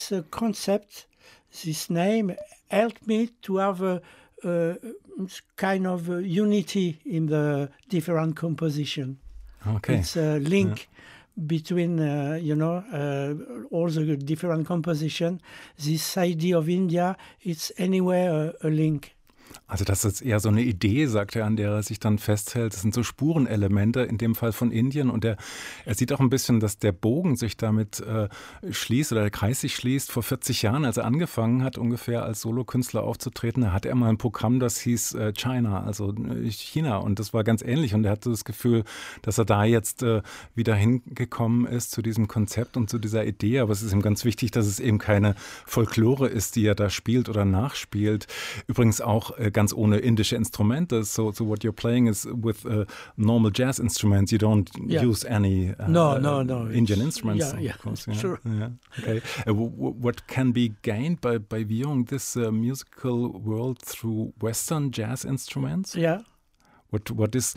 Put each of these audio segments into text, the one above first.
this concept, this name, helped me to have a kind of unity in the different composition. Okay. It's a link between, all the different composition. This idea of India, it's anywhere a link. Also das ist eher so eine Idee, sagt er, an der er sich dann festhält. Das sind so Spurenelemente, in dem Fall von Indien. Und er sieht auch ein bisschen, dass der Bogen sich damit schließt oder der Kreis sich schließt. Vor 40 Jahren, als er angefangen hat, ungefähr als Solokünstler aufzutreten, da hatte er mal ein Programm, das hieß China, also China. Und das war ganz ähnlich. Und er hatte das Gefühl, dass er da jetzt wieder hingekommen ist zu diesem Konzept und zu dieser Idee. Aber es ist ihm ganz wichtig, dass es eben keine Folklore ist, die er da spielt oder nachspielt. Übrigens auch ganz ohne indische Instrumente. So what you're playing is with normal jazz instruments. You don't use any Indian instruments. Yeah, of course. Sure. Yeah. Okay. What can be gained by viewing this musical world through Western jazz instruments? Yeah. What's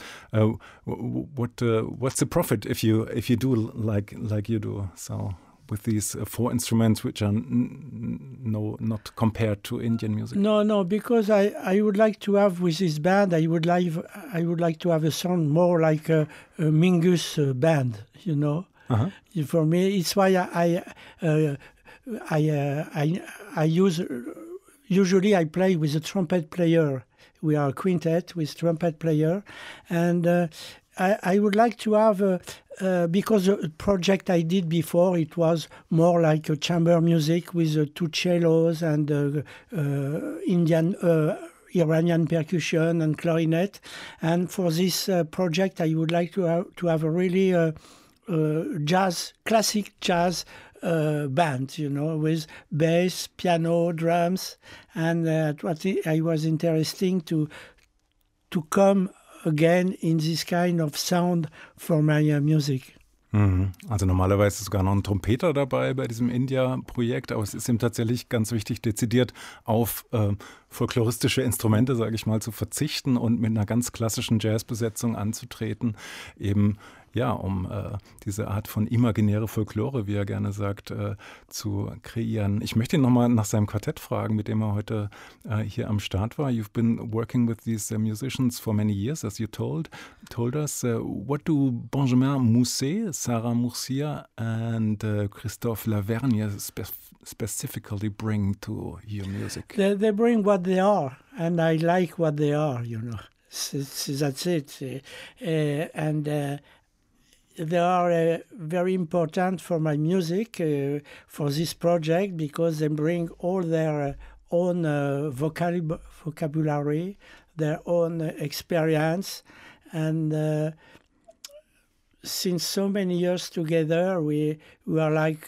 the profit if you do like you do? So with these 4 instruments, which are not compared to Indian music. No, because I would like to have with this band. I would like to have a sound more like a Mingus band. You know, for me, it's why I use. Usually, I play with a trumpet player. We are a quintet with trumpet player, and I would like to have, because the project I did before, it was more like a chamber music with 2 cellos and Indian, Iranian percussion and clarinet. And for this project, I would like to have a really classic jazz band, with bass, piano, drums, and what I was interesting to come again in this kind of sound for my music. Also normalerweise ist sogar noch ein Trompeter dabei bei diesem India-Projekt, aber es ist ihm tatsächlich ganz wichtig, dezidiert auf folkloristische Instrumente, sage ich mal, zu verzichten und mit einer ganz klassischen Jazzbesetzung anzutreten, eben um diese Art von imaginäre Folklore, wie er gerne sagt, zu kreieren. Ich möchte ihn nochmal nach seinem Quartett fragen, mit dem er heute hier am Start war. You've been working with these musicians for many years, as you told us. What do Benjamin Mousset, Sarah Mourcia and Christophe Lavergne specifically bring to your music? They bring what they are, and I like what they are, That's it. They are very important for my music, for this project, because they bring all their own vocabulary, their own experience. And since so many years together, we are like,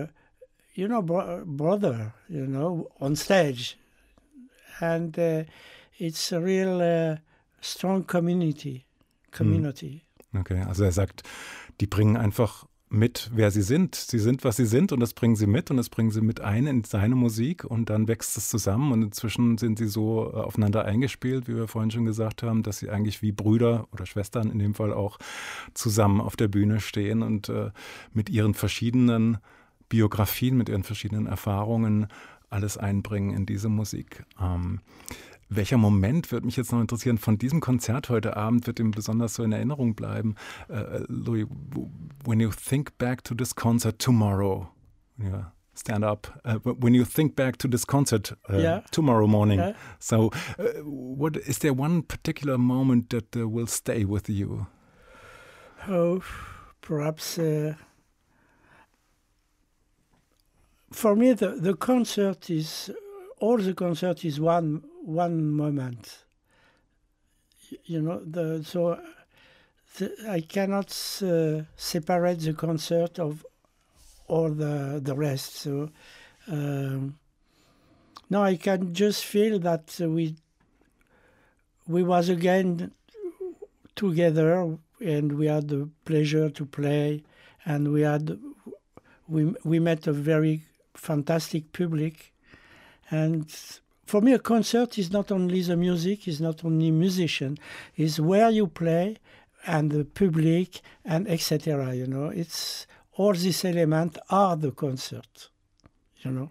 brother, on stage. And it's a real strong community. Okay, also er sagt, die bringen einfach mit, wer sie sind. Sie sind, was sie sind, und das bringen sie mit, und das bringen sie mit ein in seine Musik, und dann wächst es zusammen, und inzwischen sind sie so aufeinander eingespielt, wie wir vorhin schon gesagt haben, dass sie eigentlich wie Brüder oder Schwestern in dem Fall auch zusammen auf der Bühne stehen und mit ihren verschiedenen Biografien, mit ihren verschiedenen Erfahrungen alles einbringen in diese Musik. Welcher Moment, würde mich jetzt noch interessieren, von diesem Konzert heute Abend wird ihm besonders so in Erinnerung bleiben? Louis, when you think back to this concert tomorrow, stand up, when you think back to this concert tomorrow morning, so what is there one particular moment that will stay with you? Oh, perhaps for me the concert is, all the concert is one moment, I cannot separate the concert of all the rest. So no, I can just feel that we was again together, and we had the pleasure to play, and we met a very fantastic public. And for me, a concert is not only the music, is not only musician, is where you play and the public and etc. It's all these elements are the concert.